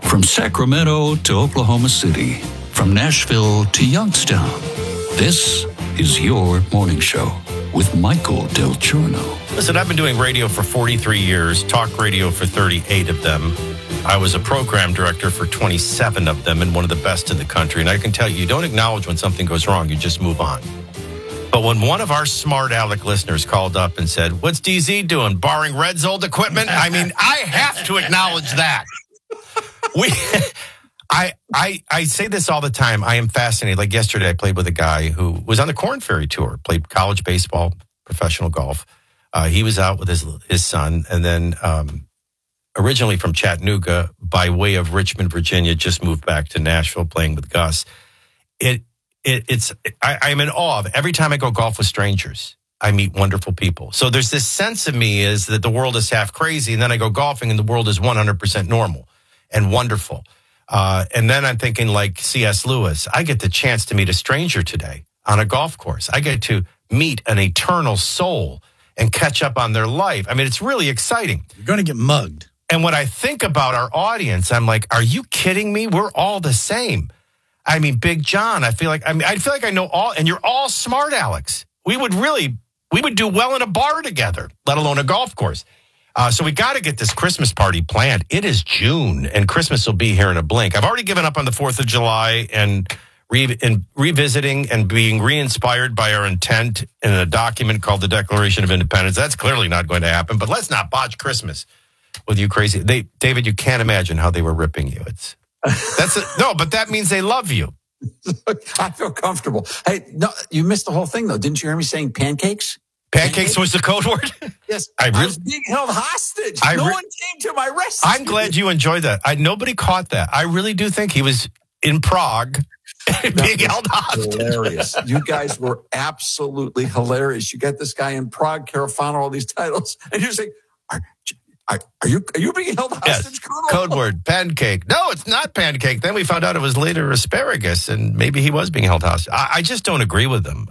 From Sacramento to Oklahoma City, from Nashville to Youngstown, this is your morning show with Michael Del Giorno. Listen, I've been doing radio for 43 years, talk radio for 38 of them. I was a program director for 27 of them and one of the best in the country. And I can tell you, you don't acknowledge when something goes wrong, you just move on. But when one of our smart aleck listeners called up and said, "What's DZ doing, borrowing Red's old equipment?" I mean, I have to acknowledge that. I say this all the time. I am fascinated. Like yesterday, I played with a guy who was on the Corn Ferry Tour, played college baseball, professional golf. He was out with his son, and then originally from Chattanooga, by way of Richmond, Virginia, just moved back to Nashville, playing with Gus. I'm in awe of every time I go golf with strangers. I meet wonderful people. So there's this sense of me is that the world is half crazy, and then I go golfing, and the world is 100% normal and wonderful. And then I'm thinking like C.S. Lewis, I get the chance to meet a stranger today on a golf course. I get to meet an eternal soul and catch up on their life. I mean, it's really exciting. You're going to get mugged. And when I think about our audience, I'm like, are you kidding me? We're all the same. I mean, Big John, I feel like I know all, and you're all smart Alex. We would do well in a bar together, let alone a golf course. So we got to get this Christmas party planned. It is June, and Christmas will be here in a blink. I've already given up on the 4th of July and revisiting and being re-inspired by our intent in a document called the Declaration of Independence. That's clearly not going to happen, but let's not botch Christmas with you crazy. David, you can't imagine how they were ripping you. No, but that means they love you. I feel comfortable. Hey, no, you missed the whole thing, though. Didn't you hear me saying pancakes? Pancakes was the code word? Yes. I was being held hostage. No one came to my rescue. I'm glad you enjoyed that. Nobody caught that. I really do think he was in Prague being held hostage. Hilarious. You guys were absolutely hilarious. You got this guy in Prague, Carafano, all these titles, and you're saying, Are you being held hostage, yes. Colonel? Code word, pancake. No, it's not pancake. Then we found out it was later asparagus, and maybe he was being held hostage. I just don't agree with him.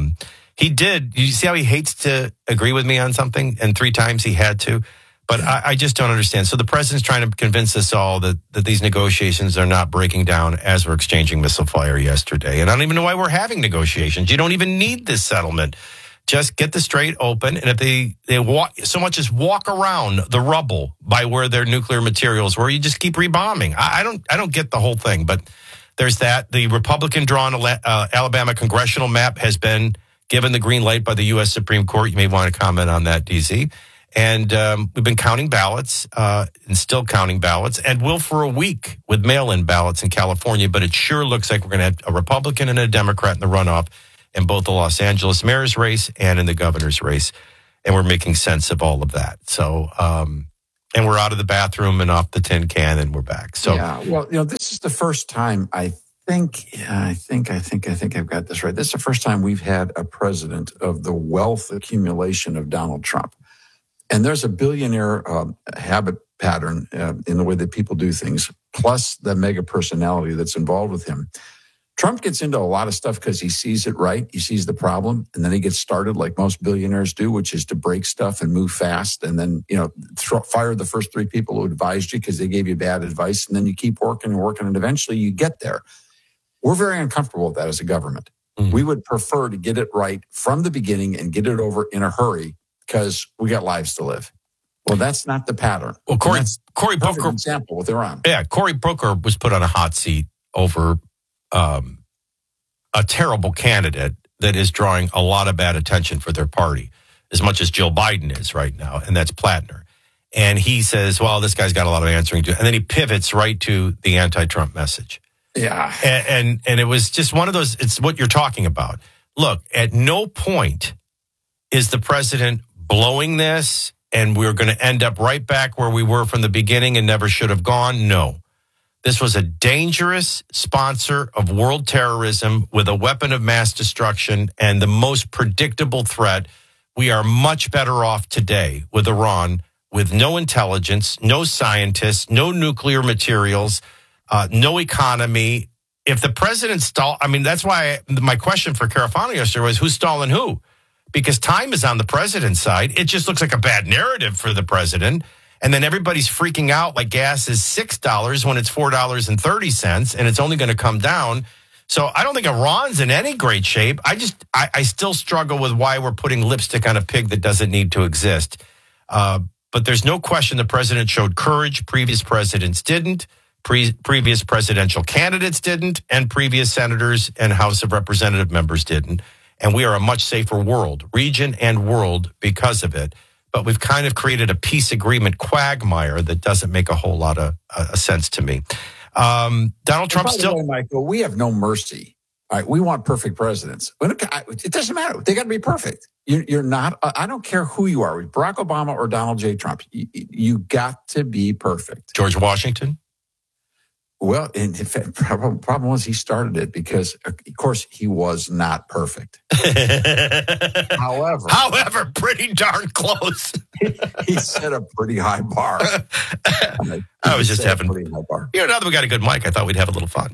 He did. You see how he hates to agree with me on something, and 3 times he had to? But I just don't understand. So the president's trying to convince us all that these negotiations are not breaking down as we're exchanging missile fire yesterday. And I don't even know why we're having negotiations. You don't even need this settlement. Just get the strait open, and if they so much as walk around the rubble by where their nuclear materials were, you just keep rebombing. I don't get the whole thing, but there's that. The Republican-drawn Alabama congressional map has been given the green light by the U.S. Supreme Court. You may want to comment on that, DZ. And we've been counting ballots and still counting ballots, and will for a week with mail-in ballots in California. But it sure looks like we're going to have a Republican and a Democrat in the runoff in both the Los Angeles mayor's race and in the governor's race. And we're making sense of all of that. So, and we're out of the bathroom and off the tin can, and we're back. So, yeah, well, this is the first time I think I've got this right. This is the first time we've had a president of the wealth accumulation of Donald Trump. And there's a billionaire habit pattern in the way that people do things, plus the mega personality that's involved with him. Trump gets into a lot of stuff because he sees it right. He sees the problem, and then he gets started like most billionaires do, which is to break stuff and move fast, and then fire the first 3 people who advised you because they gave you bad advice, and then you keep working and working, and eventually you get there. We're very uncomfortable with that as a government. Mm-hmm. We would prefer to get it right from the beginning and get it over in a hurry because we got lives to live. Well, that's not the pattern. Well, Cory Booker, example with Iran. Yeah, Cory Booker was put on a hot seat over a terrible candidate that is drawing a lot of bad attention for their party, as much as Joe Biden is right now, and that's Plattner. And he says, well, this guy's got a lot of answering to, and then he pivots right to the anti-Trump message. Yeah. And it was just one of those, it's what you're talking about. Look, at no point is the president blowing this, and we're going to end up right back where we were from the beginning and never should have gone. No. This was a dangerous sponsor of world terrorism with a weapon of mass destruction and the most predictable threat. We are much better off today with Iran, with no intelligence, no scientists, no nuclear materials, no economy. If the president that's why my question for Carafano yesterday was, who's stalling who? Because time is on the president's side. It just looks like a bad narrative for the president. And then everybody's freaking out like gas is $6 when it's $4.30, and it's only going to come down. So I don't think Iran's in any great shape. I still struggle with why we're putting lipstick on a pig that doesn't need to exist. But there's no question the president showed courage. Previous presidents didn't. Previous presidential candidates didn't. And previous senators and House of Representative members didn't. And we are a much safer world, region and world, because of it. But we've kind of created a peace agreement quagmire that doesn't make a whole lot of sense to me. Donald Trump still... Michael, we have no mercy. All right, we want perfect presidents. It doesn't matter. They got to be perfect. You're not... I don't care who you are, Barack Obama or Donald J. Trump. You got to be perfect. George Washington? Well, in fact, problem was he started it because, of course, he was not perfect. However, pretty darn close. He set a pretty high bar. I was just having, pretty high bar. Now that we got a good mic, I thought we'd have a little fun.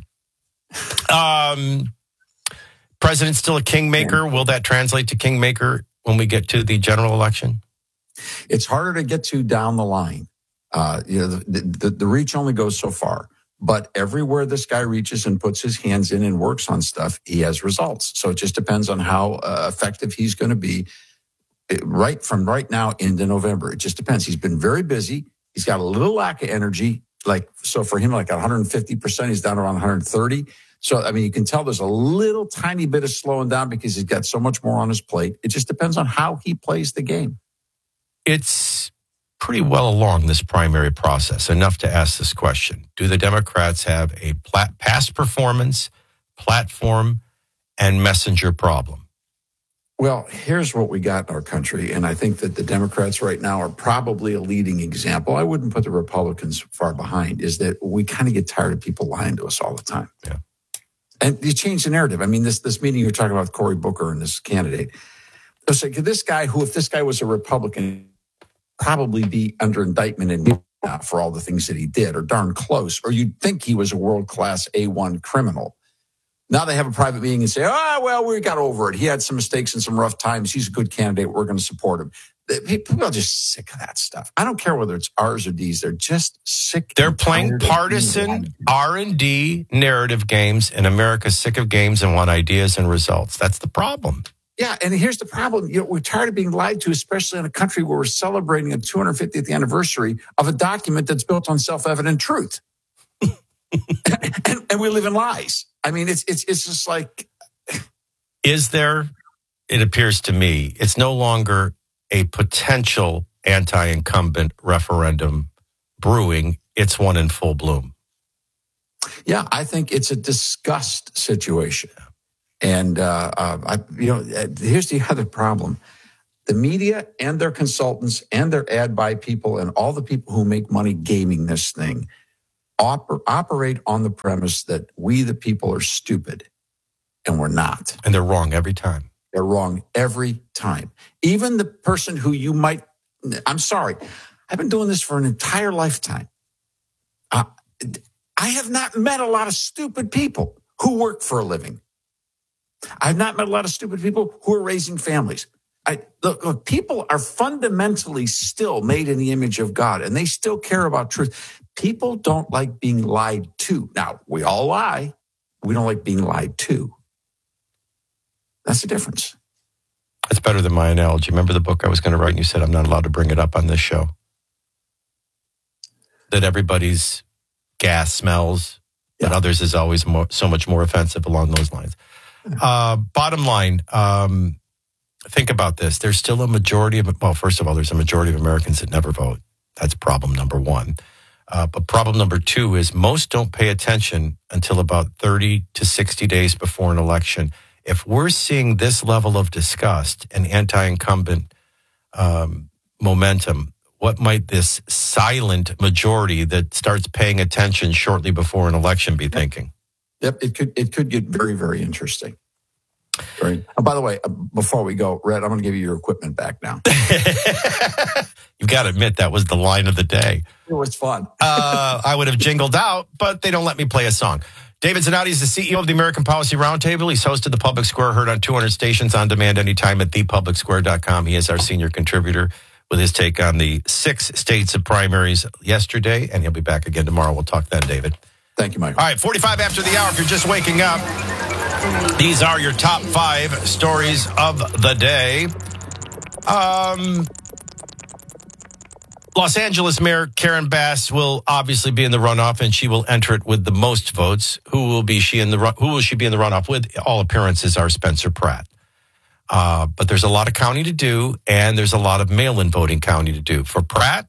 President's still a kingmaker. Will that translate to kingmaker when we get to the general election? It's harder to get to down the line. The reach only goes so far. But everywhere this guy reaches and puts his hands in and works on stuff, he has results. So it just depends on how effective he's going to be right now into November. It just depends. He's been very busy. He's got a little lack of energy. So for him, like 150%, he's down around 130. So, I mean, you can tell there's a little tiny bit of slowing down because he's got so much more on his plate. It just depends on how he plays the game. It's pretty well along this primary process, enough to ask this question. Do the Democrats have a past performance, platform, and messenger problem? Well, here's what we got in our country, and I think that the Democrats right now are probably a leading example. I wouldn't put the Republicans far behind, is that we kind of get tired of people lying to us all the time. Yeah. And you change the narrative. I mean, this meeting you're talking about with Cory Booker and this candidate, it's like this guy if this guy was a Republican, probably be under indictment and for all the things that he did, or darn close, or you'd think he was a world-class A1 criminal. Now they have a private meeting and say, we got over it. He had some mistakes and some rough times. He's a good candidate. We're going to support him. People are just sick of that stuff. I don't care whether it's R's or D's. They're just sick. They're playing partisan R&D narrative games, and America's sick of games and want ideas and results. That's the problem. Yeah, and here's the problem. We're tired of being lied to, especially in a country where we're celebrating a 250th anniversary of a document that's built on self-evident truth. and we live in lies. I mean, it's just like... Is there, it appears to me, it's no longer a potential anti-incumbent referendum brewing. It's one in full bloom. Yeah, I think it's a disgust situation. And, here's the other problem. The media and their consultants and their ad buy people and all the people who make money gaming this thing operate on the premise that we, the people, are stupid. And we're not. And they're wrong every time. They're wrong every time. Even the person who you might... I'm sorry. I've been doing this for an entire lifetime. I have not met a lot of stupid people who work for a living. I've not met a lot of stupid people who are raising families. Look, people are fundamentally still made in the image of God, and they still care about truth. People don't like being lied to. Now, we all lie. We don't like being lied to. That's the difference. That's better than my analogy. Remember the book I was going to write, and you said I'm not allowed to bring it up on this show? That everybody's gas smells, but others is always so much more offensive along those lines. Bottom line, think about this. There's still a majority of, first of all, there's a majority of Americans that never vote. That's problem number one. But problem number two is most don't pay attention until about 30 to 60 days before an election. If we're seeing this level of disgust and anti-incumbent momentum, what might this silent majority that starts paying attention shortly before an election be thinking? Yep, it could get very, very interesting. Right. Oh, by the way, before we go, Red, I'm going to give you your equipment back now. You've got to admit that was the line of the day. It was fun. I would have jingled out, but they don't let me play a song. David Zanotti is the CEO of the American Policy Roundtable. He's hosted The Public Square, heard on 200 stations on demand anytime at thepublicsquare.com. He is our senior contributor. with his take on the 6 states of primaries yesterday, and he'll be back again tomorrow. We'll talk then, David. Thank you, Michael. All right, 45 after the hour. If you're just waking up, these are your top 5 stories of the day. Los Angeles Mayor Karen Bass will obviously be in the runoff, and she will enter it with the most votes. Who will she be in the runoff with? All appearances are Spencer Pratt. But there's a lot of counting to do, and there's a lot of mail-in voting counting to do. For Pratt,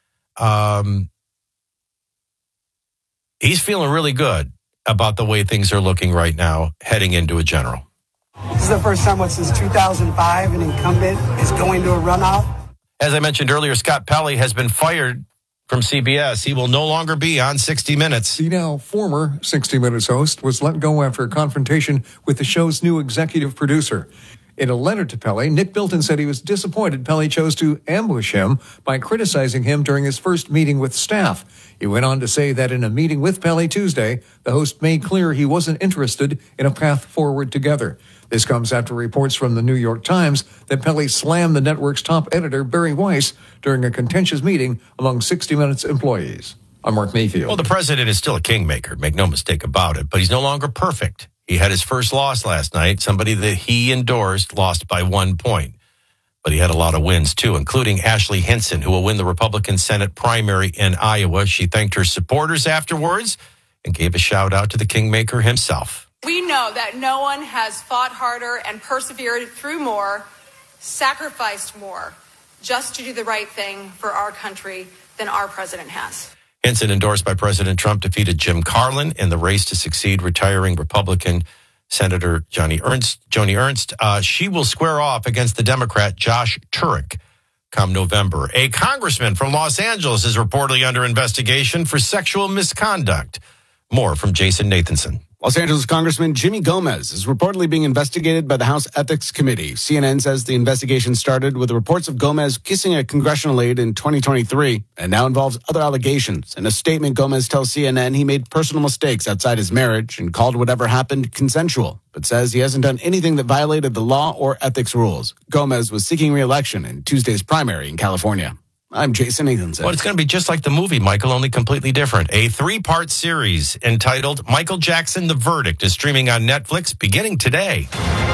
he's feeling really good about the way things are looking right now, heading into a general. This is the first time since 2005 an incumbent is going to a runoff. As I mentioned earlier, Scott Pelley has been fired from CBS. He will no longer be on 60 Minutes. The now former 60 Minutes host was let go after a confrontation with the show's new executive producer. In a letter to Pelley, Nick Bilton said he was disappointed Pelley chose to ambush him by criticizing him during his first meeting with staff. He went on to say that in a meeting with Pelley Tuesday, the host made clear he wasn't interested in a path forward together. This comes after reports from the New York Times that Pelley slammed the network's top editor, Barry Weiss, during a contentious meeting among 60 Minutes employees. I'm Mark Mayfield. Well, the president is still a kingmaker, make no mistake about it, but he's no longer perfect. He had his first loss last night. Somebody that he endorsed lost by 1 point. But he had a lot of wins, too, including Ashley Hinson, who will win the Republican Senate primary in Iowa. She thanked her supporters afterwards and gave a shout out to the kingmaker himself. We know that no one has fought harder and persevered through more, sacrificed more, just to do the right thing for our country than our president has. Hinson, endorsed by President Trump, defeated Jim Carlin in the race to succeed retiring Republican Senator Joni Ernst. She will square off against the Democrat Josh Turek come November. A congressman from Los Angeles is reportedly under investigation for sexual misconduct. More from Jason Nathanson. Los Angeles Congressman Jimmy Gomez is reportedly being investigated by the House Ethics Committee. CNN says the investigation started with reports of Gomez kissing a congressional aide in 2023 and now involves other allegations. In a statement, Gomez tells CNN he made personal mistakes outside his marriage and called whatever happened consensual, but says he hasn't done anything that violated the law or ethics rules. Gomez was seeking re-election in Tuesday's primary in California. I'm Jason Nathanson. Well, it's going to be just like the movie, Michael, only completely different. A 3-part series entitled Michael Jackson, The Verdict is streaming on Netflix beginning today.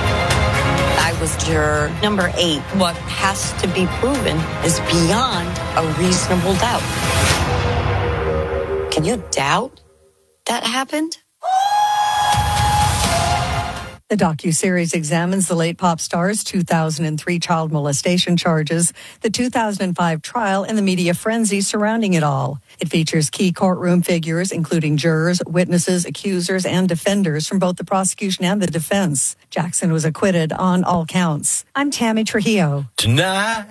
I was juror number 8. What has to be proven is beyond a reasonable doubt. Can you doubt that happened? The docuseries examines the late pop star's 2003 child molestation charges, the 2005 trial, and the media frenzy surrounding it all. It features key courtroom figures, including jurors, witnesses, accusers, and defenders from both the prosecution and the defense. Jackson was acquitted on all counts. I'm Tammy Trujillo. Tonight,